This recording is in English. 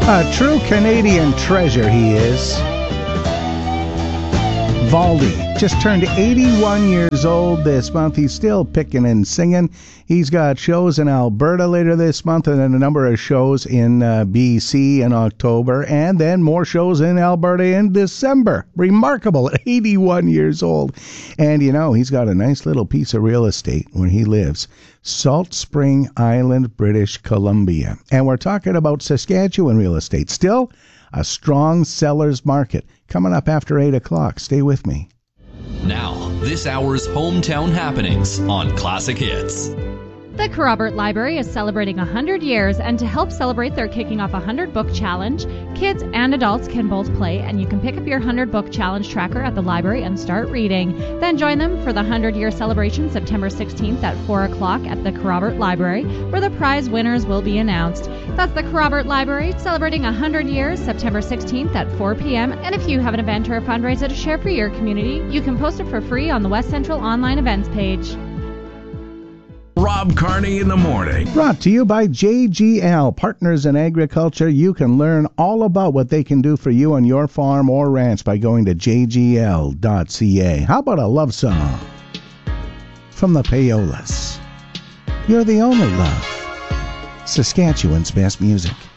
A true Canadian treasure he is. Valdy just turned 81 years old this month. He's still picking and singing. He's got shows in Alberta later this month and then a number of shows in BC in October and then more shows in Alberta in December. Remarkable at 81 years old. And, you know, he's got a nice little piece of real estate where he lives. Salt Spring Island, British Columbia. And we're talking about Saskatchewan real estate. Still a strong seller's market. Coming up after 8 o'clock. Stay with me. Now, this hour's hometown happenings on Classic Hits. The Kerrobert Library is celebrating 100 years, and to help celebrate, they're kicking off a 100-book challenge. Kids and adults can both play, and you can pick up your 100-book challenge tracker at the library and start reading. Then join them for the 100-year celebration September 16th at 4 o'clock at the Kerrobert Library, where the prize winners will be announced. That's the Kerrobert Library, celebrating 100 years September 16th at 4 p.m. And if you have an event or a fundraiser to share for your community, you can post it for free on the West Central online events page. Rob Carney in the morning. Brought to you by JGL, Partners in Agriculture. You can learn all about what they can do for you on your farm or ranch by going to jgl.ca. How about a love song from the Payolas? You're the only love. Saskatchewan's best music.